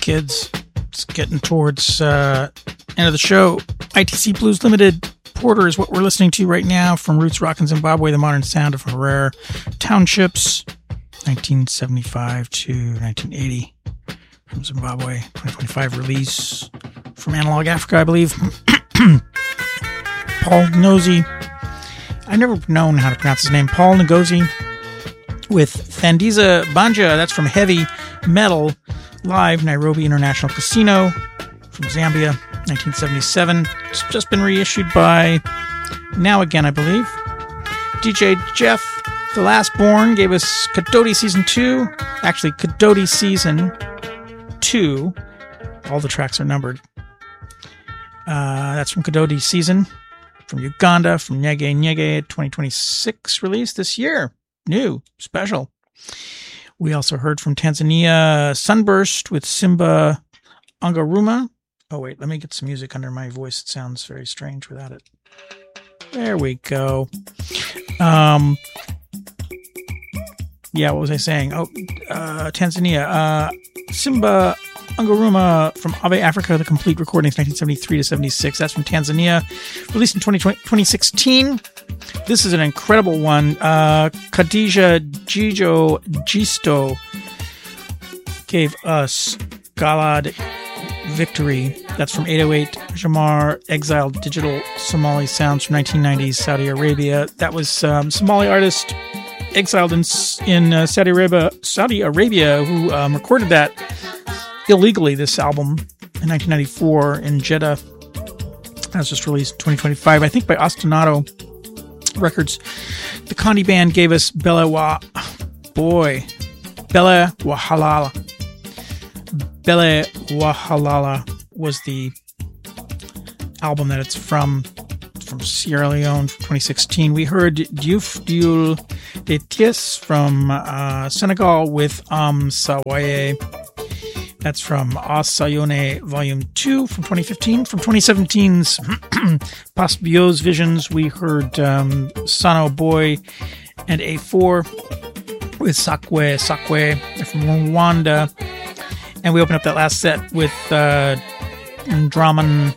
kids. It's getting towards end of the show. ITC Blues Limited, Porter is what we're listening to right now from Roots Rockin' Zimbabwe, the modern sound of Harare Townships, 1975 to 1980 from Zimbabwe, 2025 release from Analog Africa, I believe. Paul Nosy. I've never known how to pronounce his name. Paul Ngozi with Thandiza Banja. That's from Heavy Metal Live, Nairobi International Casino from Zambia, 1977. It's just been reissued by Now Again, I believe. DJ Jeff, The Last Born, gave us Kadoti Season 2. Actually, Kadoti Season 2. All the tracks are numbered. That's from Kadoti Season. From Uganda, from Nyege Nyege, 2026 release this year. New, special. We also heard from Tanzania, Sunburst with Simba Angaruma. Oh, wait, let me get some music under my voice. It sounds very strange without it. There we go. Yeah, what was I saying? Oh, Tanzania. Simba Angaruma from Ave Africa, the complete recordings, 1973 to 76. That's from Tanzania. Released in 2016. This is an incredible one. Khadija Jijo Gisto gave us Galad Victory. That's from 808 Jamar, Exiled Digital Somali Sounds from 1990s, Saudi Arabia. That was Somali artist exiled in Saudi Arabia who recorded that illegally, this album, in 1994 in Jeddah. That was just released in 2025, I think, by Ostinato Records. The Condi Band gave us Bella Wahalala. Bella Wahalala was the album that it's from Sierra Leone, from 2016. We heard Diouf Dioul de Ties from Senegal with Sawaye. That's from Asayone Volume 2 from 2015. From 2017's Pas Bios Visions, we heard Sano Boy and A4 with Sakwe from Rwanda. And we opened up that last set with Draman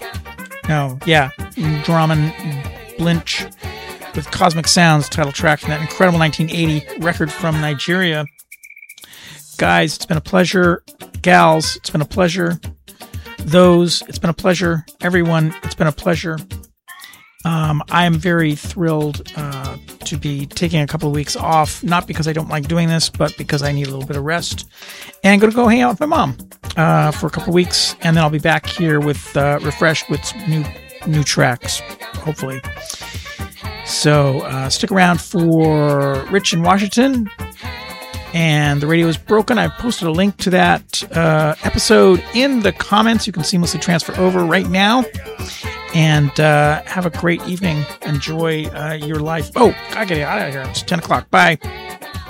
Blinch with Cosmic Sounds, title track from that incredible 1980 record from Nigeria. Guys, it's been a pleasure. Gals, it's been a pleasure. It's been a pleasure. Everyone, it's been a pleasure. I am very thrilled to be taking a couple of weeks off, not because I don't like doing this, but because I need a little bit of rest. And I'm going to go hang out with my mom for a couple of weeks, and then I'll be back here with refreshed with new tracks, hopefully. So stick around for Rich in Washington. And The Radio is Broken. I've posted a link to that episode in the comments. You can seamlessly transfer over right now. And have a great evening. Enjoy your life. Oh, I gotta get out of here. It's 10 o'clock. Bye.